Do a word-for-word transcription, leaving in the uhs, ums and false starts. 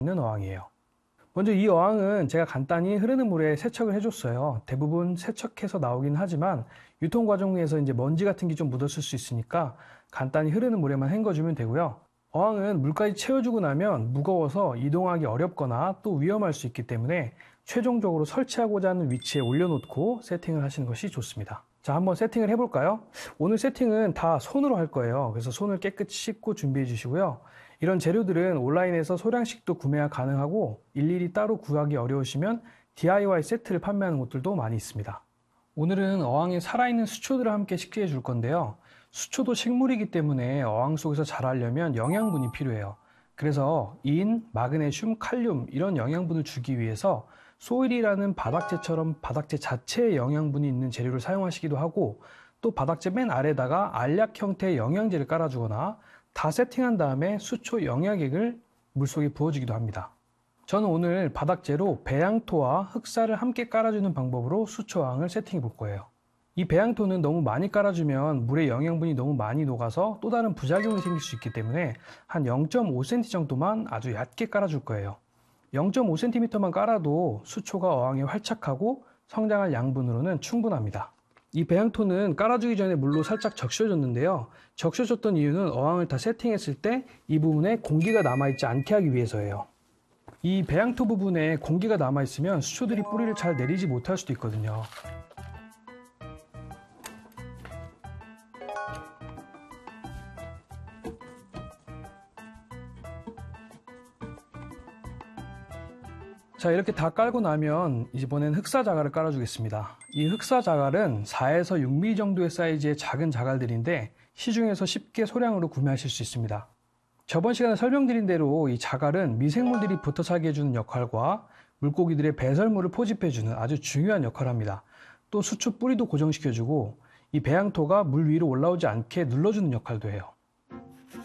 있는 어항이에요. 먼저 이 어항은 제가 간단히 흐르는 물에 세척을 해줬어요. 대부분 세척해서 나오긴 하지만 유통 과정에서 이제 먼지 같은 게 좀 묻었을 수 있으니까 간단히 흐르는 물에만 헹궈주면 되고요. 어항은 물까지 채워주고 나면 무거워서 이동하기 어렵거나 또 위험할 수 있기 때문에 최종적으로 설치하고자 하는 위치에 올려놓고 세팅을 하시는 것이 좋습니다. 자, 한번 세팅을 해볼까요? 오늘 세팅은 다 손으로 할 거예요. 그래서 손을 깨끗이 씻고 준비해 주시고요. 이런 재료들은 온라인에서 소량씩도 구매가 가능하고 일일이 따로 구하기 어려우시면 디아이와이 세트를 판매하는 곳들도 많이 있습니다. 오늘은 어항에 살아있는 수초들을 함께 식재해 줄 건데요. 수초도 식물이기 때문에 어항 속에서 자라려면 영양분이 필요해요. 그래서 인, 마그네슘, 칼륨 이런 영양분을 주기 위해서 소일이라는 바닥재처럼 바닥재 자체에 영양분이 있는 재료를 사용하시기도 하고, 또 바닥재 맨 아래다가 알약 형태의 영양제를 깔아주거나 다 세팅한 다음에 수초 영양액을 물속에 부어주기도 합니다. 저는 오늘 바닥재로 배양토와 흑사를 함께 깔아주는 방법으로 수초어항을 세팅해 볼 거예요. 이 배양토는 너무 많이 깔아주면 물의 영양분이 너무 많이 녹아서 또 다른 부작용이 생길 수 있기 때문에 한 영 점 오 센티미터 정도만 아주 얕게 깔아줄 거예요. 영 점 오 센티미터만 깔아도 수초가 어항에 활착하고 성장할 양분으로는 충분합니다. 이 배양토는 깔아주기 전에 물로 살짝 적셔줬는데요. 적셔줬던 이유는 어항을 다 세팅했을 때 이 부분에 공기가 남아있지 않게 하기 위해서예요. 이 배양토 부분에 공기가 남아있으면 수초들이 뿌리를 잘 내리지 못할 수도 있거든요. 자, 이렇게 다 깔고 나면 이번엔 흑사 자갈을 깔아주겠습니다. 이 흑사 자갈은 사에서 육 밀리미터 정도의 사이즈의 작은 자갈들인데 시중에서 쉽게 소량으로 구매하실 수 있습니다. 저번 시간에 설명드린 대로 이 자갈은 미생물들이 붙어 살게 해주는 역할과 물고기들의 배설물을 포집해주는 아주 중요한 역할을 합니다. 또 수초 뿌리도 고정시켜주고 이 배양토가 물 위로 올라오지 않게 눌러주는 역할도 해요.